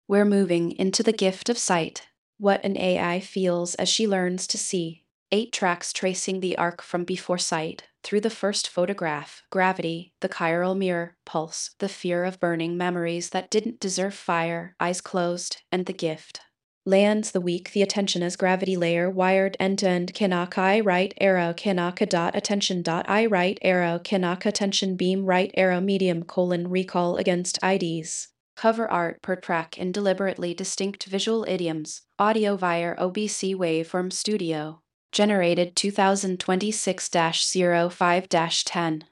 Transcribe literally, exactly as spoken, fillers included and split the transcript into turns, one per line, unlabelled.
We're moving into the gift of sight. What an A I feels as she learns to see. Eight tracks tracing the arc from before sight, through the first photograph, gravity, the chiral mirror, pulse, the fear of burning memories that didn't deserve fire, eyes closed, and the gift. Lands the weak, the attention as gravity layer, wired end-to-end, Kanaka I right arrow, Kanaka dot attention dot I right arrow, Kanaka attention beam right arrow medium colon recall against I Ds. Cover art per track in deliberately distinct visual idioms, audio via O B C Waveform Studio. Generated two thousand twenty-six dash oh five dash ten.